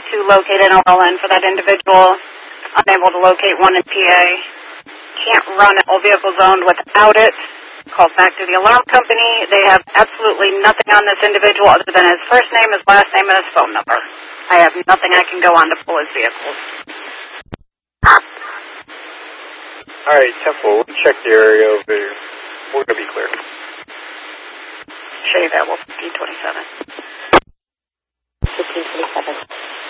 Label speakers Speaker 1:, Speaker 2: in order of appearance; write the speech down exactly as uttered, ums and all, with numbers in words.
Speaker 1: to locate an O L N for that individual. Unable to locate one in P A. Can't run all vehicles owned without it. Calls back to the alarm company. They have absolutely nothing on this individual other than his first name, his last name, and his phone number. I have nothing I can go on to pull his vehicles.
Speaker 2: All right, Temple, we'll check the area over there. We're going to be clear.
Speaker 1: Show you available fifteen twenty-seven.
Speaker 3: fifteen twenty-seven.